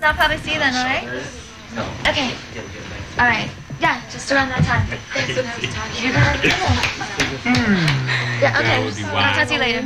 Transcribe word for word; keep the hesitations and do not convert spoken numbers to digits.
I'll probably see you then, alright? No. Okay. Alright. Yeah, just around that time. Thanks. You're gonna... Yeah, okay. I'll talk to you later.